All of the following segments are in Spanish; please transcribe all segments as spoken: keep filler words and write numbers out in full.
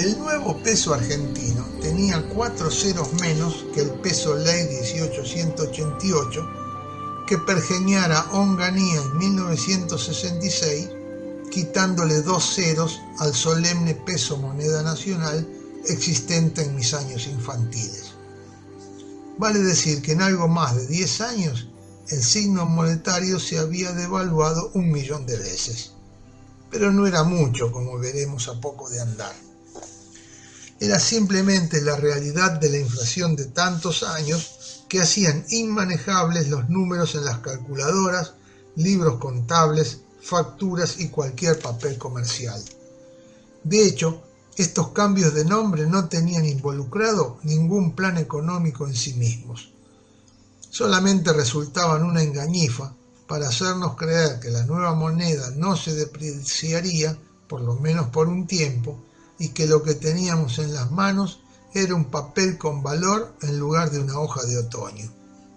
El nuevo peso argentino tenía cuatro ceros menos que el peso ley dieciocho ciento ochenta y ocho que pergeñara Onganía en mil novecientos sesenta y seis, quitándole dos ceros al solemne peso moneda nacional existente en mis años infantiles. Vale decir que en algo más de diez años el signo monetario se había devaluado un millón de veces, pero no era mucho, como veremos a poco de andar. Era simplemente la realidad de la inflación de tantos años que hacían inmanejables los números en las calculadoras, libros contables, facturas y cualquier papel comercial. De hecho, estos cambios de nombre no tenían involucrado ningún plan económico en sí mismos. Solamente resultaban una engañifa para hacernos creer que la nueva moneda no se depreciaría, por lo menos por un tiempo, y que lo que teníamos en las manos era un papel con valor en lugar de una hoja de otoño.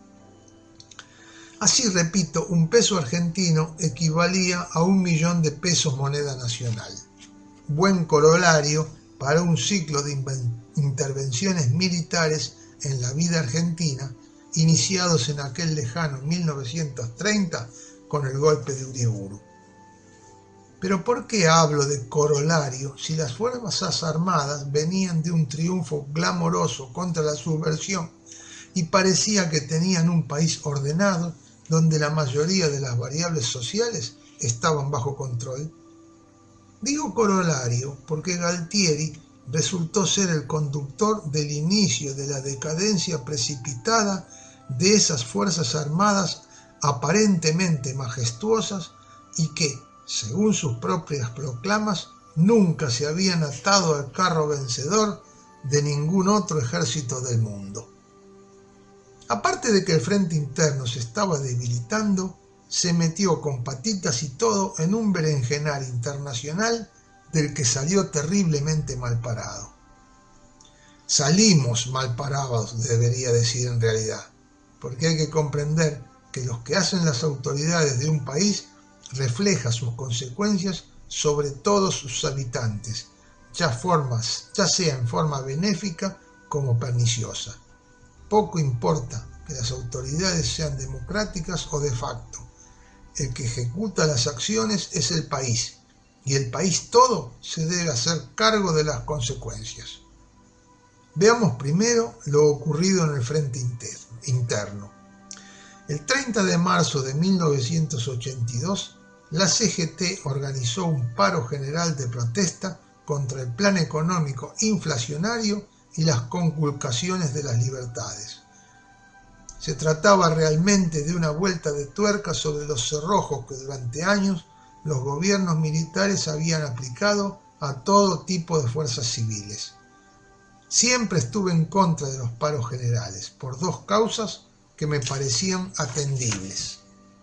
Así, repito, un peso argentino equivalía a un millón de pesos moneda nacional. Buen corolario para un ciclo de intervenciones militares en la vida argentina, iniciados en aquel lejano mil novecientos treinta con el golpe de Uriburu. Pero ¿por qué hablo de corolario si las Fuerzas Armadas venían de un triunfo glamoroso contra la subversión y parecía que tenían un país ordenado donde la mayoría de las variables sociales estaban bajo control? Digo corolario porque Galtieri resultó ser el conductor del inicio de la decadencia precipitada de esas Fuerzas Armadas aparentemente majestuosas y que, según sus propias proclamas, nunca se habían atado al carro vencedor de ningún otro ejército del mundo. Aparte de que el frente interno se estaba debilitando, se metió con patitas y todo en un berenjenal internacional del que salió terriblemente mal parado. Salimos mal parados, debería decir en realidad, porque hay que comprender que lo que hacen las autoridades de un país refleja sus consecuencias sobre todos sus habitantes, ya, formas, ya sea en forma benéfica como perniciosa. Poco importa que las autoridades sean democráticas o de facto. El que ejecuta las acciones es el país, y el país todo se debe hacer cargo de las consecuencias. Veamos primero lo ocurrido en el frente interno. El treinta de marzo de mil novecientos ochenta y dos, la C G T organizó un paro general de protesta contra el plan económico inflacionario y las conculcaciones de las libertades. Se trataba realmente de una vuelta de tuerca sobre los cerrojos que durante años los gobiernos militares habían aplicado a todo tipo de fuerzas civiles. Siempre estuve en contra de los paros generales, por dos causas que me parecían atendibles.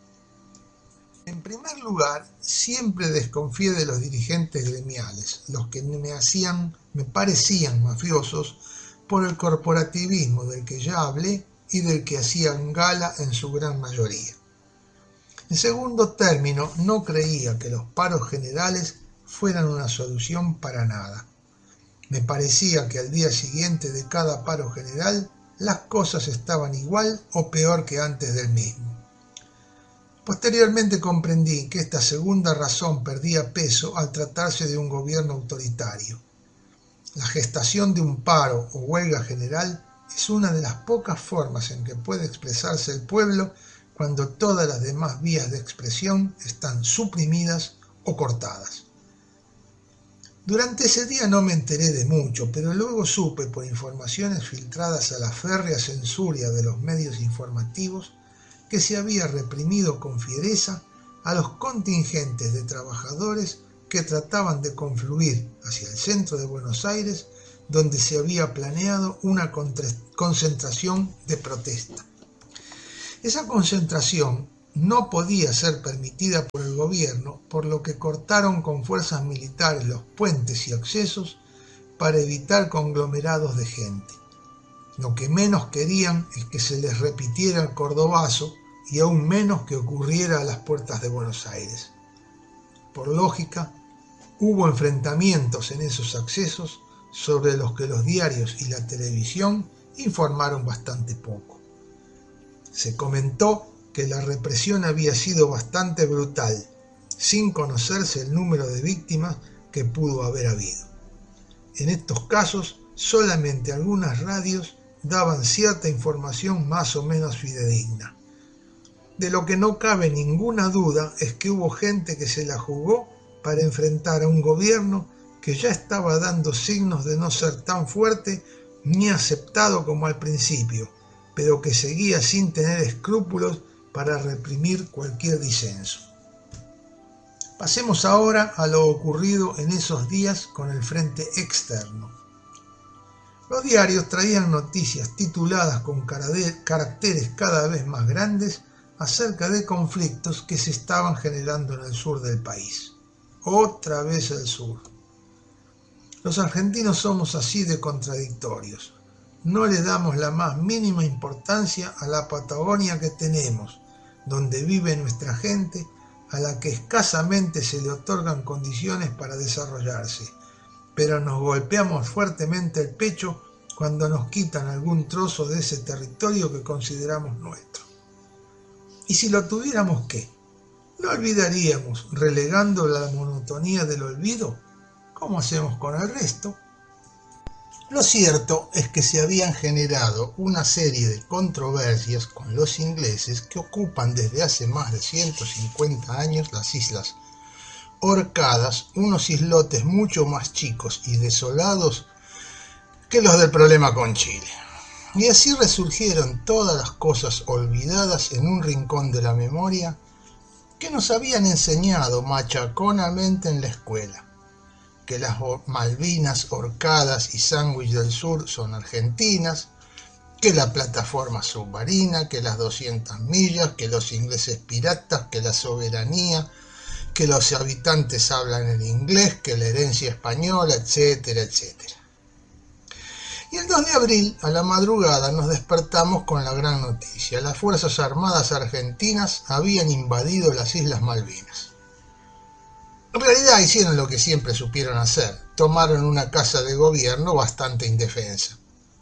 En primer lugar, siempre desconfié de los dirigentes gremiales, los que me hacían, me parecían mafiosos por el corporativismo del que ya hablé y del que hacían gala en su gran mayoría. En segundo término, no creía que los paros generales fueran una solución para nada. Me parecía que al día siguiente de cada paro general las cosas estaban igual o peor que antes del mismo. Posteriormente comprendí que esta segunda razón perdía peso al tratarse de un gobierno autoritario. La gestación de un paro o huelga general es una de las pocas formas en que puede expresarse el pueblo cuando todas las demás vías de expresión están suprimidas o cortadas. Durante ese día no me enteré de mucho, pero luego supe por informaciones filtradas a la férrea censura de los medios informativos que se había reprimido con fiereza a los contingentes de trabajadores que trataban de confluir hacia el centro de Buenos Aires, donde se había planeado una concentración de protesta. Esa concentración no podía ser permitida por el gobierno, por lo que cortaron con fuerzas militares los puentes y accesos para evitar conglomerados de gente. Lo que menos querían es que se les repitiera el cordobazo y aún menos que ocurriera a las puertas de Buenos Aires. Por lógica, hubo enfrentamientos en esos accesos sobre los que los diarios y la televisión informaron bastante poco. Se comentó que la represión había sido bastante brutal, sin conocerse el número de víctimas que pudo haber habido. En estos casos, solamente algunas radios daban cierta información más o menos fidedigna. De lo que no cabe ninguna duda es que hubo gente que se la jugó para enfrentar a un gobierno que ya estaba dando signos de no ser tan fuerte ni aceptado como al principio, pero que seguía sin tener escrúpulos para reprimir cualquier disenso. Pasemos ahora a lo ocurrido en esos días con el frente externo. Los diarios traían noticias tituladas con caracteres cada vez más grandes acerca de conflictos que se estaban generando en el sur del país. Otra vez el sur. Los argentinos somos así de contradictorios. No le damos la más mínima importancia a la Patagonia que tenemos, donde vive nuestra gente, a la que escasamente se le otorgan condiciones para desarrollarse, pero nos golpeamos fuertemente el pecho cuando nos quitan algún trozo de ese territorio que consideramos nuestro. ¿Y si lo tuviéramos qué? ¿Lo olvidaríamos relegando la monotonía del olvido? ¿Cómo hacemos con el resto? Lo cierto es que se habían generado una serie de controversias con los ingleses que ocupan desde hace más de ciento cincuenta años las Islas Orcadas, unos islotes mucho más chicos y desolados que los del problema con Chile. Y así resurgieron todas las cosas olvidadas en un rincón de la memoria que nos habían enseñado machaconamente en la escuela. Que las Malvinas, Orcadas y Sándwich del Sur son argentinas, que la plataforma submarina, que las doscientas millas, que los ingleses piratas, que la soberanía, que los habitantes hablan en inglés, que la herencia española, etcétera, etcétera. Y el dos de abril, a la madrugada, nos despertamos con la gran noticia. Las Fuerzas Armadas argentinas habían invadido las Islas Malvinas. En realidad hicieron lo que siempre supieron hacer, tomaron una casa de gobierno bastante indefensa.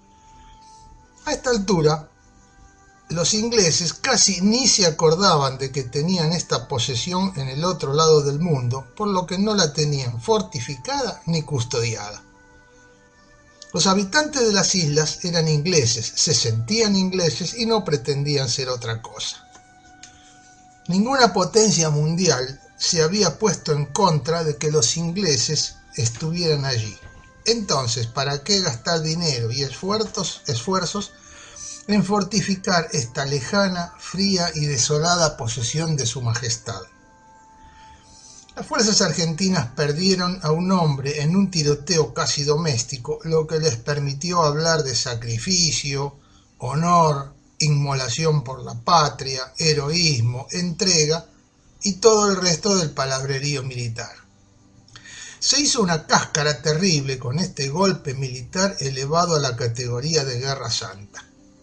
A esta altura, los ingleses casi ni se acordaban de que tenían esta posesión en el otro lado del mundo, por lo que no la tenían fortificada ni custodiada. Los habitantes de las islas eran ingleses, se sentían ingleses y no pretendían ser otra cosa. Ninguna potencia mundial se había puesto en contra de que los ingleses estuvieran allí. Entonces, ¿para qué gastar dinero y esfuerzos, esfuerzos en fortificar esta lejana, fría y desolada posesión de su majestad? Las fuerzas argentinas perdieron a un hombre en un tiroteo casi doméstico, lo que les permitió hablar de sacrificio, honor, inmolación por la patria, heroísmo, entrega y todo el resto del palabrerío militar. Se hizo una cáscara terrible con este golpe militar elevado a la categoría de Guerra Santa.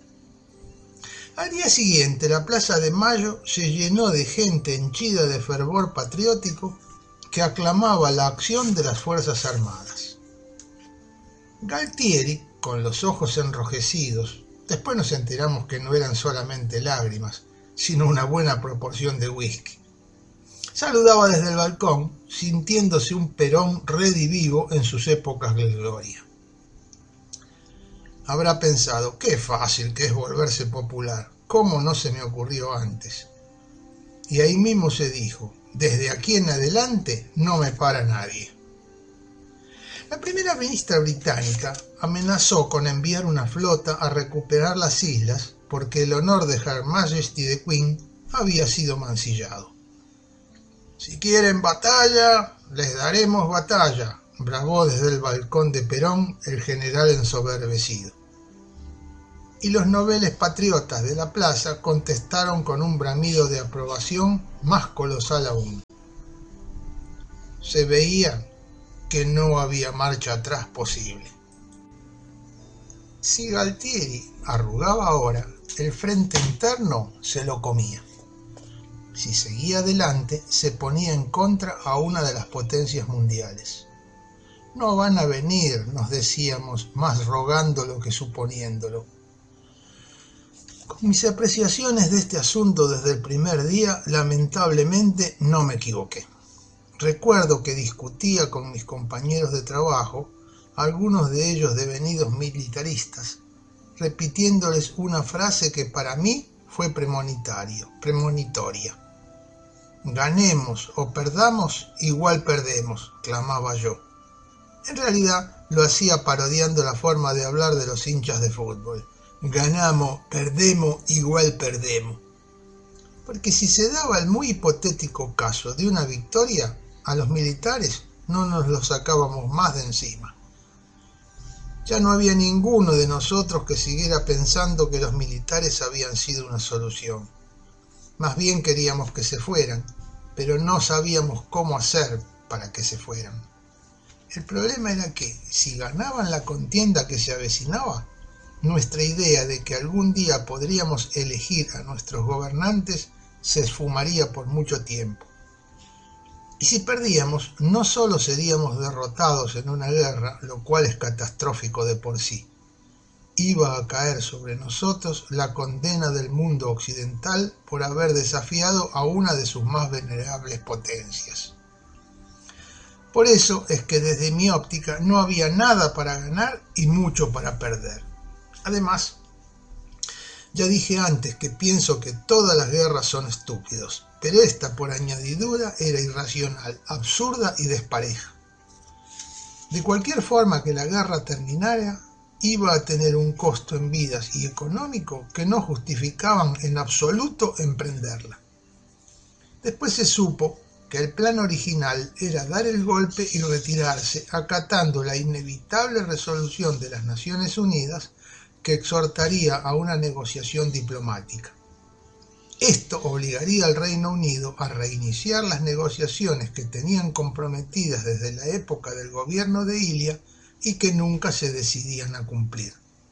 Al día siguiente, la Plaza de Mayo se llenó de gente henchida de fervor patriótico que aclamaba la acción de las Fuerzas Armadas. Galtieri, con los ojos enrojecidos, después nos enteramos que no eran solamente lágrimas, sino una buena proporción de whisky, saludaba desde el balcón, sintiéndose un Perón redivivo en sus épocas de gloria. Habrá pensado, qué fácil que es volverse popular, ¿cómo no se me ocurrió antes? Y ahí mismo se dijo, desde aquí en adelante no me para nadie. La primera ministra británica amenazó con enviar una flota a recuperar las islas porque el honor de Her Majesty the Queen había sido mancillado. Si quieren batalla, les daremos batalla, bramó desde el balcón de Perón el general ensoberbecido. Y los noveles patriotas de la plaza contestaron con un bramido de aprobación más colosal aún. Se veía que no había marcha atrás posible. Si Galtieri arrugaba ahora, el frente interno se lo comía. Si seguía adelante, se ponía en contra a una de las potencias mundiales. No van a venir, nos decíamos, más rogándolo que suponiéndolo. Con mis apreciaciones de este asunto desde el primer día, lamentablemente no me equivoqué. Recuerdo que discutía con mis compañeros de trabajo, algunos de ellos devenidos militaristas, repitiéndoles una frase que para mí fue premonitorio, premonitoria. Ganemos o perdamos, igual perdemos, clamaba yo. En realidad lo hacía parodiando la forma de hablar de los hinchas de fútbol. Ganamos, perdemos, igual perdemos. Porque si se daba el muy hipotético caso de una victoria, a los militares no nos lo sacábamos más de encima. Ya no había ninguno de nosotros que siguiera pensando que los militares habían sido una solución. Más bien queríamos que se fueran, pero no sabíamos cómo hacer para que se fueran. El problema era que, si ganaban la contienda que se avecinaba, nuestra idea de que algún día podríamos elegir a nuestros gobernantes se esfumaría por mucho tiempo. Y si perdíamos, no solo seríamos derrotados en una guerra, lo cual es catastrófico de por sí, iba a caer sobre nosotros la condena del mundo occidental por haber desafiado a una de sus más venerables potencias. Por eso es que desde mi óptica no había nada para ganar y mucho para perder. Además, ya dije antes que pienso que todas las guerras son estúpidos, pero esta por añadidura era irracional, absurda y despareja. De cualquier forma que la guerra terminara, iba a tener un costo en vidas y económico que no justificaban en absoluto emprenderla. Después se supo que el plan original era dar el golpe y retirarse, acatando la inevitable resolución de las Naciones Unidas que exhortaría a una negociación diplomática. Esto obligaría al Reino Unido a reiniciar las negociaciones que tenían comprometidas desde la época del gobierno de Ilia y que nunca se decidían a cumplir.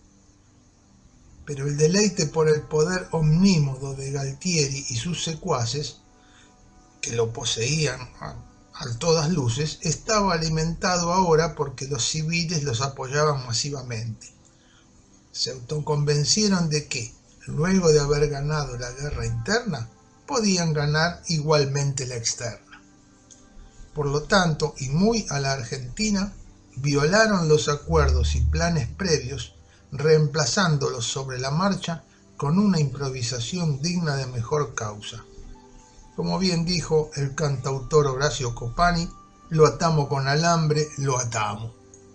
Pero el deleite por el poder omnímodo de Galtieri y sus secuaces, que lo poseían a, a todas luces, estaba alimentado ahora porque los civiles los apoyaban masivamente. Se autoconvencieron de que, luego de haber ganado la guerra interna, podían ganar igualmente la externa. Por lo tanto, y muy a la Argentina, violaron los acuerdos y planes previos, reemplazándolos sobre la marcha con una improvisación digna de mejor causa. Como bien dijo el cantautor Horacio Copani, lo atamos con alambre, lo atamos.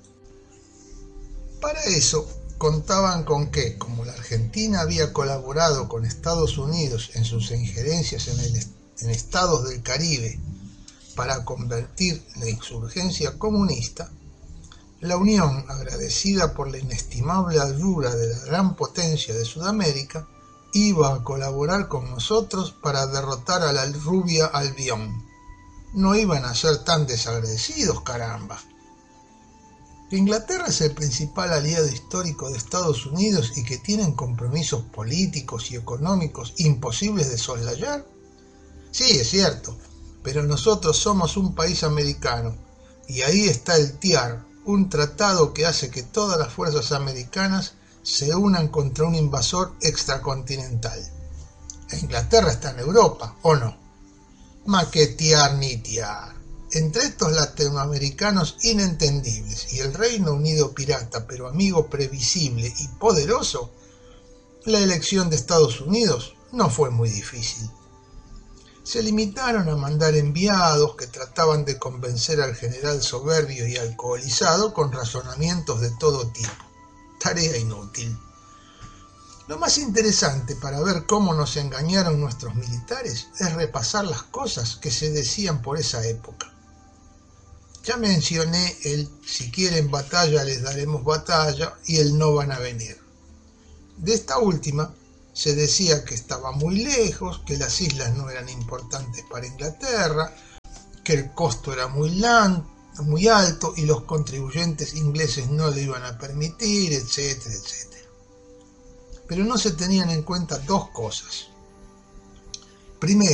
Para eso, contaban con que, como la Argentina había colaborado con Estados Unidos en sus injerencias en, el, en estados del Caribe para convertir la insurgencia comunista, la Unión, agradecida por la inestimable ayuda de la gran potencia de Sudamérica, iba a colaborar con nosotros para derrotar a la rubia Albión. No iban a ser tan desagradecidos, caramba. Que Inglaterra es el principal aliado histórico de Estados Unidos y que tienen compromisos políticos y económicos imposibles de soslayar. Sí, es cierto, pero nosotros somos un país americano y ahí está el T I A R, un tratado que hace que todas las fuerzas americanas se unan contra un invasor extracontinental. E Inglaterra está en Europa, ¿o no? Más que T I A R ni T I A R. Entre estos latinoamericanos inentendibles y el Reino Unido pirata, pero amigo previsible y poderoso, la elección de Estados Unidos no fue muy difícil. Se limitaron a mandar enviados que trataban de convencer al general soberbio y alcoholizado con razonamientos de todo tipo. Tarea inútil. Lo más interesante para ver cómo nos engañaron nuestros militares es repasar las cosas que se decían por esa época. Ya mencioné el si quieren batalla les daremos batalla y el no van a venir. De esta última se decía que estaba muy lejos, que las islas no eran importantes para Inglaterra, que el costo era muy, lan, muy alto y los contribuyentes ingleses no le iban a permitir, etcétera, etcétera. Pero no se tenían en cuenta dos cosas. Primero,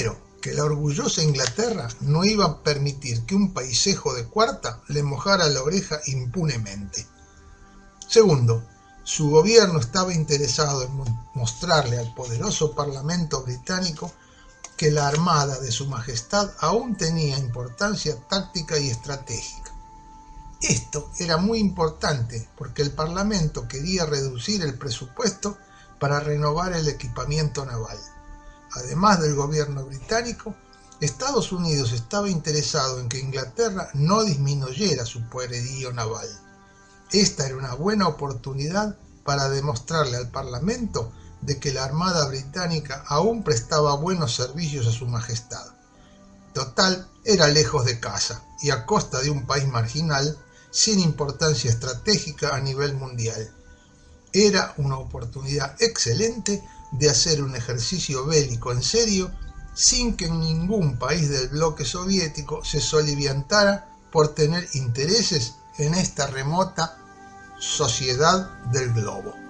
que la orgullosa Inglaterra no iba a permitir que un paisejo de cuarta le mojara la oreja impunemente. Segundo, su gobierno estaba interesado en mostrarle al poderoso Parlamento británico que la armada de su majestad aún tenía importancia táctica y estratégica. Esto era muy importante porque el Parlamento quería reducir el presupuesto para renovar el equipamiento naval. Además del gobierno británico, Estados Unidos estaba interesado en que Inglaterra no disminuyera su poderío naval. Esta era una buena oportunidad para demostrarle al Parlamento de que la Armada británica aún prestaba buenos servicios a su majestad. Total, era lejos de casa y a costa de un país marginal sin importancia estratégica a nivel mundial. Era una oportunidad excelente de hacer un ejercicio bélico en serio sin que ningún país del bloque soviético se soliviantara por tener intereses en esta remota sociedad del globo.